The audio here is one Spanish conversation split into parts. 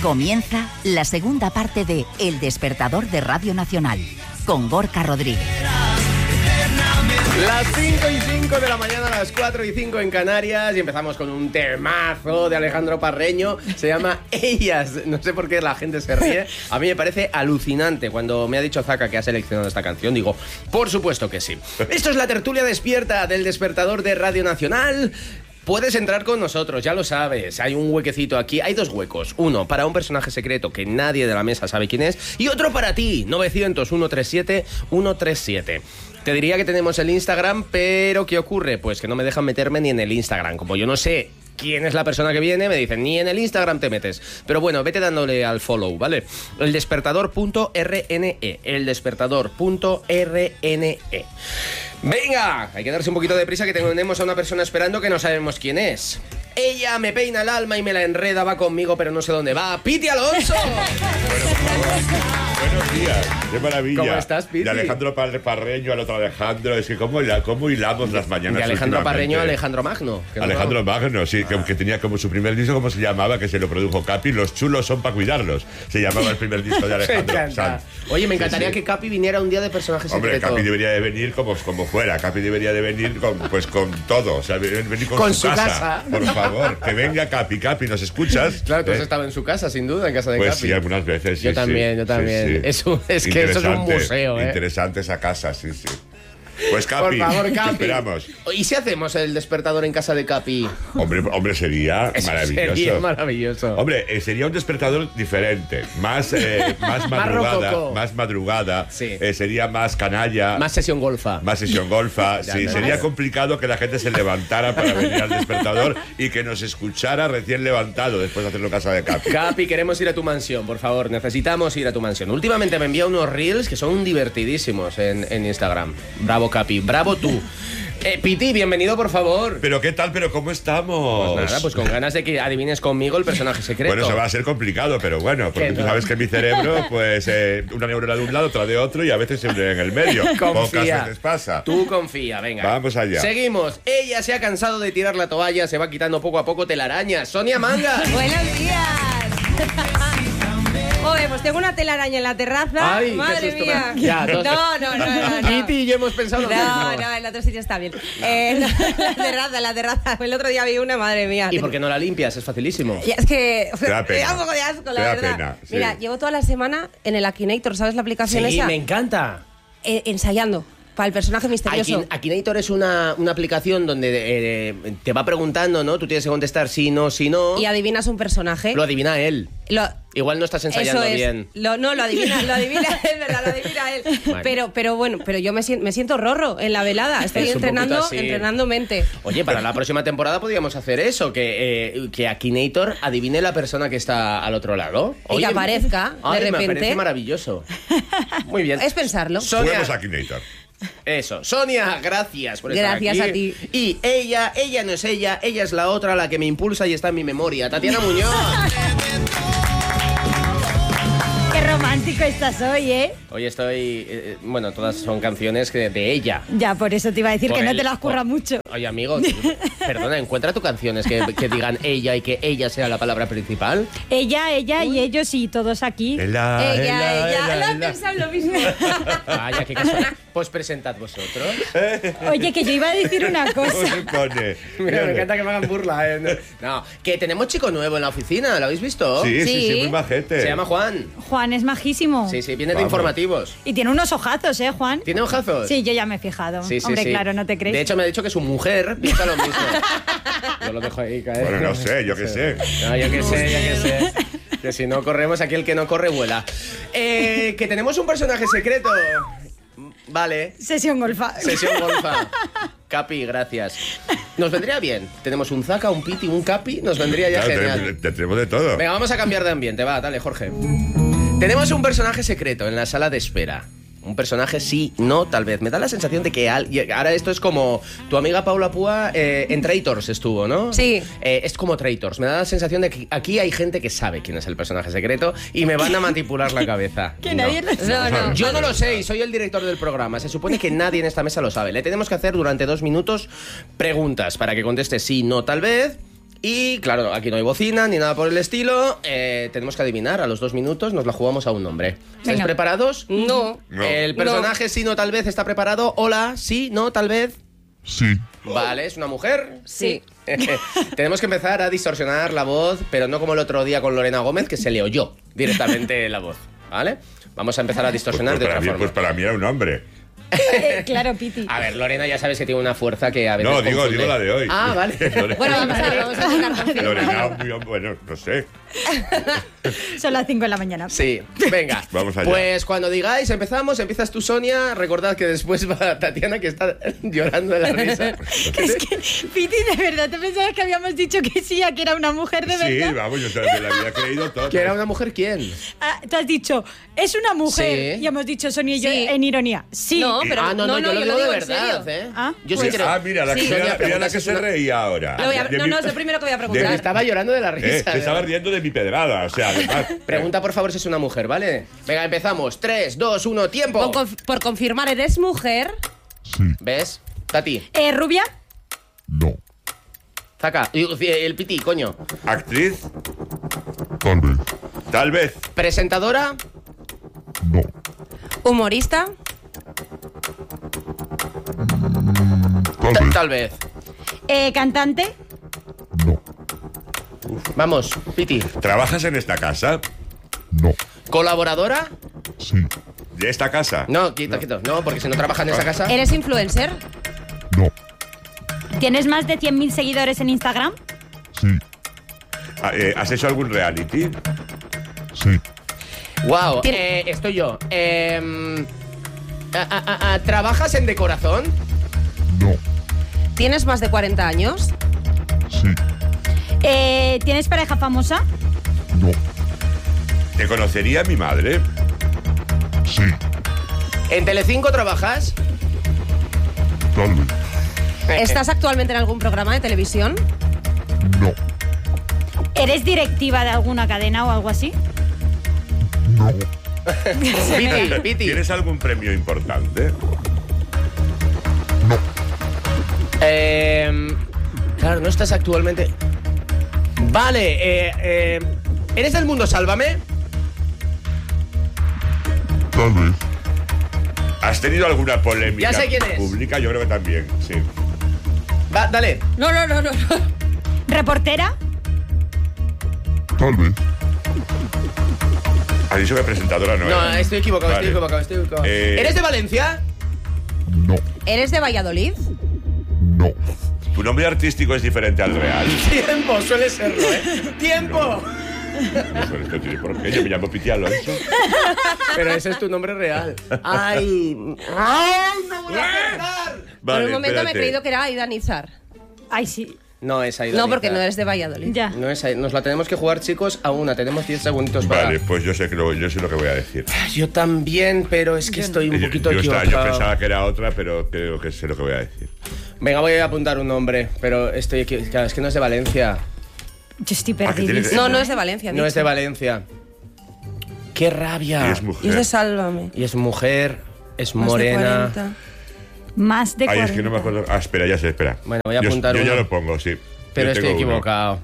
Comienza la segunda parte de El Despertador de Radio Nacional, con Gorka Rodríguez. Las 5:05 de la mañana, las 4:05 en Canarias, y empezamos con un temazo de Alejandro Parreño. Se llama Ellas. No sé por qué la gente se ríe. A mí me parece alucinante. Cuando me ha dicho Zaka que ha seleccionado esta canción, digo, por supuesto que sí. Esto es la tertulia despierta del Despertador de Radio Nacional. Puedes entrar con nosotros, ya lo sabes. Hay un huequecito aquí, hay dos huecos. Uno para un personaje secreto que nadie de la mesa sabe quién es, y otro para ti, 900-137-137. Te diría que tenemos el Instagram, pero ¿qué ocurre? Pues que no me dejan meterme ni en el Instagram. Como yo no sé quién es la persona que viene, me dicen, ni en el Instagram te metes. Pero bueno, vete dándole al follow, ¿vale? Eldespertador.rne. Eldespertador.rne. Venga, hay que darse un poquito de prisa, que tenemos a una persona esperando que no sabemos quién es. Ella me peina el alma y me la enreda, va conmigo, pero no sé dónde va. ¡Piti Alonso! Buenos días, qué maravilla. ¿Cómo estás, Piti? De Alejandro Parreño al otro Alejandro, es que cómo hilamos las mañanas. De Alejandro Parreño a Alejandro Magno. Alejandro Magno, sí, que tenía como su primer disco, ¿cómo se llamaba? Que se lo produjo Capi, Los chulos son para cuidarlos. Se llamaba el primer disco de Alejandro. Oye, me encantaría que Capi viniera un día de personaje secreto. Hombre, Capi debería de venir como fuera. Capi debería de venir con todo. O sea, venir con su casa. Por favor, que venga Capi. Capi, ¿nos escuchas? Claro, tú has estado en su casa, sin duda, en casa de Capi. Capi. Sí, algunas veces, sí. Yo también. Sí. Es que eso es un museo, ¿eh? Interesante esa casa, sí. Pues Capi, por favor, Capi, te esperamos. ¿Y si hacemos el despertador en casa de Capi? Hombre, sería maravilloso. Sería maravilloso. Hombre, sería un despertador diferente, más madrugada, sí. Sería más canalla. Más sesión golfa. Sí, sería complicado que la gente se levantara para venir al despertador y que nos escuchara recién levantado después de hacerlo en casa de Capi. Capi, queremos ir a tu mansión, por favor, necesitamos ir a tu mansión. Últimamente me envía unos reels que son divertidísimos en Instagram. Bravo, Capi, bravo tú. Piti, bienvenido, por favor. ¿Pero qué tal? ¿Pero cómo estamos? Pues nada, pues con ganas de que adivines conmigo el personaje secreto. Bueno, eso va a ser complicado, pero bueno, porque tú sabes que mi cerebro, pues, una neurona de un lado, otra de otro, y a veces siempre en el medio. Pocas veces pasa. Tú confía, venga. Vamos allá. Seguimos. Ella se ha cansado de tirar la toalla, se va quitando poco a poco telarañas. Sonia Manga. Buenos días. Joder, pues tengo una telaraña en la terraza. Ay, madre mía. Ya, no. Piti y yo hemos pensado lo mismo. No, el otro sitio está bien. La terraza. El otro día vi una, madre mía. ¿Y por qué no la limpias? Es facilísimo. Y es que te da pena. un poco de asco, la te da verdad. Pena, sí. Mira, llevo toda la semana en el Akinator, ¿sabes la aplicación esa? Sí, me encanta. Ensayando. Para el personaje misterioso. Akinator es una aplicación donde te va preguntando, ¿no? Tú tienes que contestar sí, no. Y adivinas un personaje. Lo adivina él. Igual no estás ensayando bien. Lo adivina, es verdad, lo adivina él. Bueno. Pero yo me siento rorro en la velada. Estoy entrenando mente. Oye, para la próxima temporada podríamos hacer eso, que Akinator adivine la persona que está al otro lado. Y que aparezca de repente. Me parece maravilloso. Muy bien. Es pensarlo. Juguemos a Akinator. Eso. Sonia, gracias por estar aquí. Gracias a ti. Y ella no es ella es la otra, la que me impulsa y está en mi memoria. Tatiana Muñoz. Qué romántico estás hoy, ¿eh? Hoy estoy... bueno, todas son canciones de ella. Ya, por eso te iba a decir que no te las curras mucho. Oye, amigo, perdona, encuentra tus canciones que digan ella y que ella sea la palabra principal. Ella y ellos y todos aquí. Ella. Lo han pensado lo mismo. Vaya, qué casualidad. Pues presentad vosotros. Oye, que yo iba a decir una cosa. Mira, me encanta que me hagan burla. No, que tenemos chico nuevo en la oficina, ¿lo habéis visto? Sí, muy majete. Se llama Juan. Juan es majísimo. Sí, viene de informativos. Y tiene unos ojazos, ¿eh, Juan? ¿Tiene ojazos? Sí, yo ya me he fijado. Sí, Hombre, claro, no te crees. De hecho, me ha dicho que su mujer piensa lo mismo. Yo lo dejo ahí caer. Bueno, no sé, yo qué sé. No, yo qué sé. Que si no corremos, aquí el que no corre vuela. Que tenemos un personaje secreto. Vale. Sesión golfa. Capi, gracias. Nos vendría bien. Tenemos un Zaka, un Piti, un Capi. Nos vendría ya genial. Tenemos de todo. Venga, vamos a cambiar de ambiente. Va, dale, Jorge. Tenemos un personaje secreto en la sala de espera. Un personaje sí, no, tal vez. Me da la sensación de que ahora esto es como tu amiga Paula Púa en Traitors estuvo, ¿no? Sí. Es como Traitors. Me da la sensación de que aquí hay gente que sabe quién es el personaje secreto y me van a manipular la cabeza. Que nadie lo sabe. No. Yo no lo sé y soy el director del programa. Se supone que nadie en esta mesa lo sabe. Le tenemos que hacer durante 2 minutos preguntas para que conteste sí, no, tal vez. Y claro, aquí no hay bocina ni nada por el estilo. Tenemos que adivinar a los 2 minutos, nos la jugamos a un nombre. ¿Estáis Venga. preparados? No. El personaje sí, no, tal vez está preparado. Hola, sí, no, tal vez. Sí. Vale, ¿es una mujer? Sí. Tenemos que empezar a distorsionar la voz, pero no como el otro día con Lorena Gómez, que se le oyó directamente la voz, ¿vale? Vamos a empezar a distorsionar de otra forma. Pues para mí era un hombre. Claro, Piti. A ver, Lorena ya sabes que tiene una fuerza que a veces No, digo confunde. la de hoy. Ah, vale. Bueno, vamos a intentar Lorena, bueno, no sé. Son las 5 de la mañana. Sí, venga. Vamos allá. Pues cuando digáis, empezamos, empiezas tú, Sonia. Recordad que después va Tatiana, que está llorando de la risa. Es que, Piti, de verdad, ¿te pensabas que habíamos dicho que sí, a que era una mujer de Sí, verdad? vamos, yo me la había creído todo. ¿Que era una mujer quién? Ah, tú has dicho, es una mujer. Sí. Y hemos dicho Sonia y yo Sí. en ironía. Sí. No, pero no, yo lo digo de en verdad, serio. ¿eh? Ah, Yo pues- sí creo. Ah, mira, la Sí, que, Sonia, mira la preguntas que si se es una- reía ahora. No, es lo primero que voy a preguntar. Estaba llorando de la risa. Te estaba riendo de mi pedrada, o sea, además. Pregunta por favor si es una mujer, ¿vale? Venga, empezamos. 3, 2, 1, tiempo. Por confirmar, ¿eres mujer? ¿Ves? Tati, ¿Rubia? No. Zaca, el Piti, coño. ¿Actriz? Tal vez. ¿Presentadora? ¿Humorista? Tal vez. ¿Cantante? Vamos, Piti. ¿Trabajas en esta casa? ¿Colaboradora? ¿De esta casa? No, quito. No, porque si no trabaja en esa casa. ¿Eres influencer? ¿Tienes más de 100.000 seguidores en Instagram? ¿Has hecho algún reality? Wow, Tiene- estoy yo. ¿Trabajas en decoración? ¿Tienes más de 40 años? ¿Tienes pareja famosa? ¿Te conocería mi madre? ¿En Telecinco trabajas? ¿Estás actualmente en algún programa de televisión? ¿Eres directiva de alguna cadena o algo así? Piti. ¿Tienes algún premio importante? Claro, no estás actualmente. Vale, ¿eres del mundo Sálvame? ¿Has tenido alguna polémica Ya sé quién es. pública? Yo creo que también, sí. Va, dale. No. ¿Reportera? Has dicho que presentadora no No, era. estoy equivocado, Vale. estoy equivocado. ¿Eres de Valencia? ¿Eres de Valladolid? ¿Tu nombre artístico es diferente al real? Tiempo, suele serlo, ¿eh? ¡Tiempo! Eso esto tiene por qué. Yo me llamo Piti Alonso. Pero ese es tu nombre real. ¡Ay! ¡No voy a acertar! Por un momento me he espérate. creído que era Aida Nizar. Ay, sí. No es ahí. No, porque no eres de Valladolid. Ya. No es ahí. Nos la tenemos que jugar, chicos, a una. Tenemos 10 segundos para. Vale, pues yo sé lo que voy a decir. Yo también, pero es que estoy un poquito yo equivocado. pensaba que era otra, pero creo que sé lo que voy a decir. Venga, voy a apuntar un nombre, pero estoy equivocado. Es que no es de Valencia. Yo estoy Ah, que perdida. tienes- No es de Valencia. No es de Valencia. ¡Qué rabia! Y es mujer. Y es de Sálvame. Y es mujer, es Más de morena. 40. Más de Ay, 40. es que no me acuerdo. Ah, espera, ya sé, espera. Bueno, voy a apuntar yo ya uno. lo pongo, sí. Pero Yo estoy tengo uno. equivocado.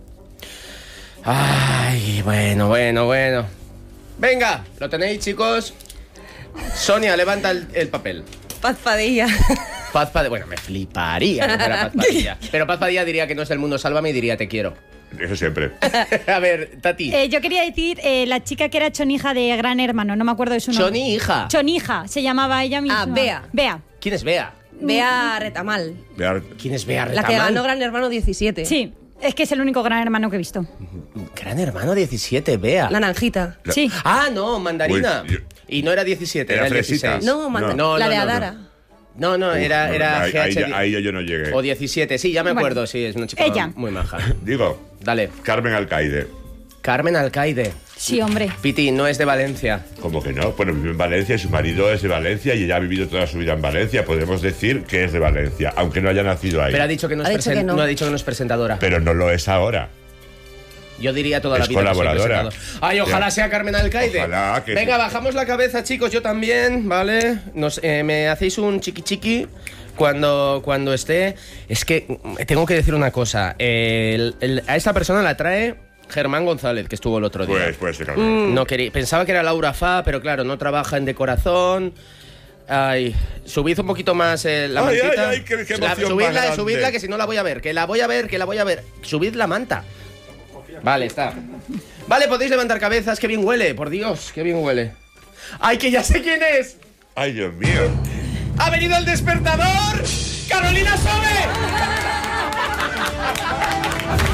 Ay, bueno. Venga, ¿lo tenéis, chicos? Sonia, levanta el papel. Paz Padilla. Paz Padilla. Bueno, me fliparía que fuera Paz Padilla. Pero Paz Padilla diría que no es del mundo Sálvame y diría te quiero. Eso siempre. A ver, Tati. Yo quería decir la chica que era chonija de Gran Hermano, no me acuerdo de su nombre. Choni, hija. Chonija, se llamaba ella misma. Bea. Bea. ¿Quién es Bea? Bea Retamal. ¿Quién es Bea La que Retamal? ganó Gran Hermano 17. Sí, es que es el único Gran Hermano que he visto. Gran Hermano 17, Bea. La Naranjita. Sí. Ah, no, Mandarina. Uy, yo- Y no era 17, era Era el fresita. 16. No, No, la de no, no. Adara. No, era ahí, GH. ahí yo no llegué. O 17, sí, ya me Bueno, acuerdo, sí, es una chica ella. muy maja. Digo, Dale. Carmen Alcaide. Carmen Alcaide. Sí, hombre. Piti, no es de Valencia. ¿Cómo que no? Bueno, vive en Valencia y su marido es de Valencia y ella ha vivido toda su vida en Valencia. Podemos decir que es de Valencia, aunque no haya nacido ahí. Pero ha dicho que no, Ha es, dicho que no. no ha dicho que no es presentadora. Pero no lo es ahora. Yo diría toda la Es vida que soy colaboradora. presentador. Ay, ojalá Ya. sea Carmen Alcaide. Ojalá que Venga, sí. bajamos la cabeza, chicos, yo también, ¿vale? Me hacéis un chiqui chiqui. Cuando esté... Es que tengo que decir una cosa. A esta persona la trae Germán González, que estuvo el otro día. Pues sí, claro. No pensaba que era Laura Fa, pero claro, no trabaja en Decorazón. Ay, subid un poquito más la mantita. Ay, qué emoción más grande. Subidla, que si no la voy a ver. Que la voy a ver. Subid la manta. Vale, está. Vale, podéis levantar cabezas. Qué bien huele, por Dios, qué bien huele. ¡Ay, que ya sé quién es! ¡Ay, Dios mío! ¡Ha venido el despertador! ¡Carolina Sobe!